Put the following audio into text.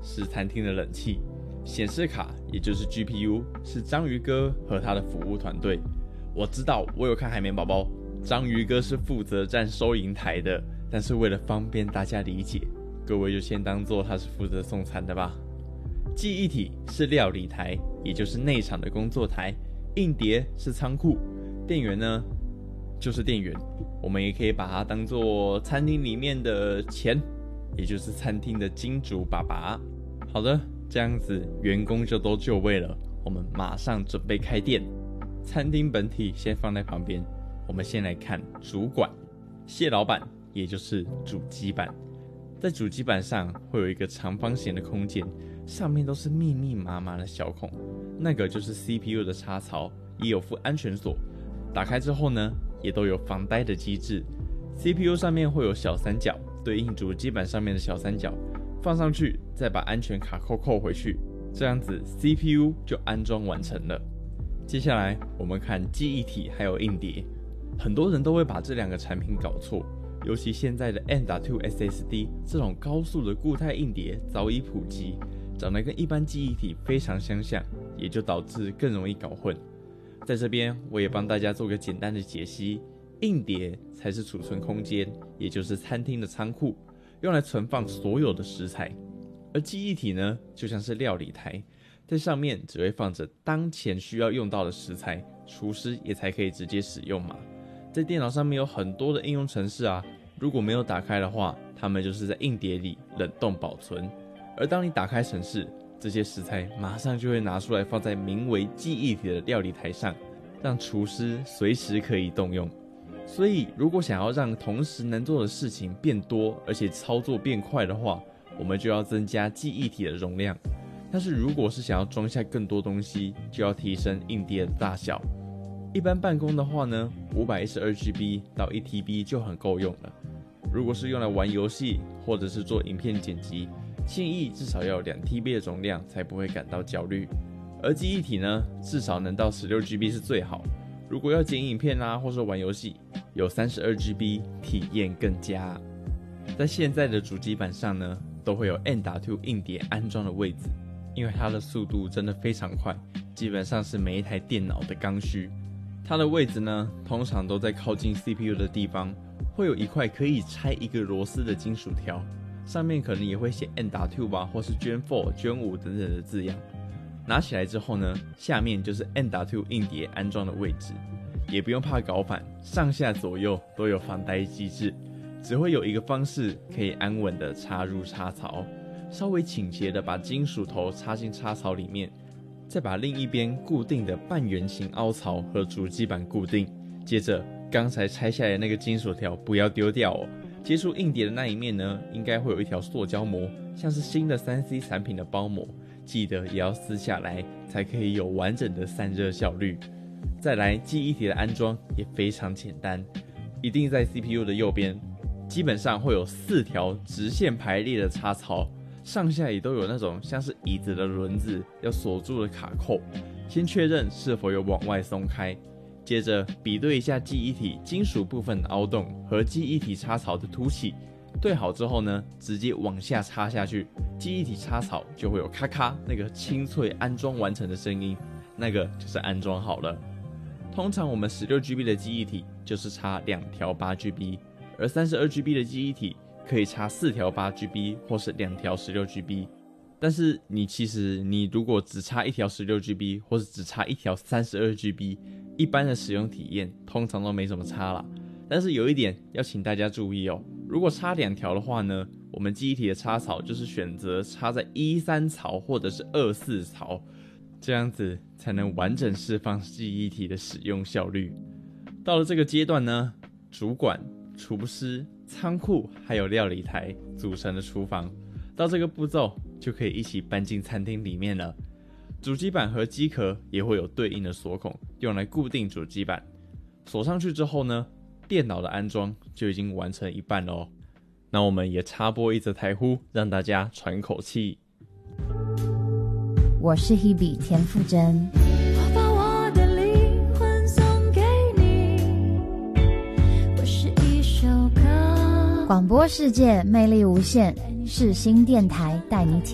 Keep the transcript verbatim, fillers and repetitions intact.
是餐厅的冷气，显示卡也就是 G P U 是章鱼哥和他的服务团队。我知道我有看海绵宝宝，章鱼哥是负责站收银台的，但是为了方便大家理解，各位就先当作他是负责送餐的吧。记忆体是料理台，也就是内场的工作台，硬碟是仓库，店员呢就是店员，我们也可以把它当作餐厅里面的钱，也就是餐厅的金主爸爸。好的，这样子员工就都就位了，我们马上准备开店。餐厅本体先放在旁边，我们先来看主管谢老板，也就是主机板。在主机板上会有一个长方形的空间，上面都是密密麻麻的小孔，那个就是 C P U 的插槽，也有附安全锁。打开之后呢，也都有防呆的机制。C P U 上面会有小三角，对应主机板上面的小三角，放上去再把安全卡扣扣回去，这样子 C P U 就安装完成了。接下来我们看记忆体还有硬碟，很多人都会把这两个产品搞错。尤其现在的 M 点 二 S S D 这种高速的固态硬碟早已普及，长得跟一般记忆体非常相像，也就导致更容易搞混。在这边我也帮大家做个简单的解析，硬碟才是储存空间，也就是餐厅的仓库，用来存放所有的食材。而记忆体呢，就像是料理台，在上面只会放着当前需要用到的食材，厨师也才可以直接使用嘛。在电脑上面有很多的应用程式啊，如果没有打开的话，它们就是在硬碟里冷冻保存。而当你打开程式，这些食材马上就会拿出来放在名为记忆体的料理台上，让厨师随时可以动用。所以如果想要让同时能做的事情变多，而且操作变快的话，我们就要增加记忆体的容量。但是如果是想要装下更多东西，就要提升硬碟的大小。一般办公的话呢， 五百一十二 G B 到 一 T B 就很够用了。如果是用来玩游戏或者是做影片剪辑，建议至少要有 两 T B 的容量，才不会感到焦虑。而记忆体呢，至少能到 十六 G B 是最好。如果要剪影片啊，或是玩游戏，有 三十二 G B 体验更佳。在现在的主机板上呢，都会有 M 点 二 硬碟安装的位置，因为它的速度真的非常快，基本上是每一台电脑的刚需。它的位置呢，通常都在靠近 C P U 的地方，会有一块可以拆一个螺丝的金属条，上面可能也会写 M 点 二 吧，或是 Gen 四、Gen 五等等的字样。拿起来之后呢，下面就是 M 点 二 硬碟安装的位置，也不用怕搞反，上下左右都有防呆机制，只会有一个方式可以安稳的插入插槽，稍微倾斜的把金属头插进插槽里面，再把另一边固定的半圆形凹槽和主机板固定。接着刚才拆下来的那个金属条不要丢掉哦，接触硬碟的那一面呢，应该会有一条塑胶膜，像是新的 三 C 产品的包膜，记得也要撕下来，才可以有完整的散热效率。再来，记忆体的安装也非常简单，一定在 C P U 的右边，基本上会有四条直线排列的插槽，上下也都有那种像是椅子的轮子要锁住的卡扣，先确认是否有往外松开，接着比对一下记忆体金属部分的凹洞和记忆体插槽的凸起，对好之后呢，直接往下插下去，记忆体插槽就会有咔咔那个清脆安装完成的声音，那个就是安装好了。通常我们 十六 G B 的记忆体就是插两条 八 G B， 而 三十二 G B 的记忆体可以插四条 八 G B 或是两条 十六 G B。 但是你其实你如果只插一条 十六 G B 或是只插一条 三十二 G B， 一般的使用体验通常都没怎么差啦。但是有一点要请大家注意哦，如果插两条的话呢，我们记忆体的插槽就是选择插在一三槽或者是二四槽，这样子才能完整释放记忆体的使用效率。到了这个阶段呢，主管、厨师、仓库还有料理台组成的厨房，到这个步骤就可以一起搬进餐厅里面了。主机板和机壳也会有对应的锁孔，用来固定主机板。锁上去之后呢，电脑的安装就已经完成一半了哦。那我们也插播一则台呼，让大家喘口气。 我是 Hebe 田馥甄， 我把我的灵魂送给你，我是一首歌。 广播世界魅力无限，世新电台带你体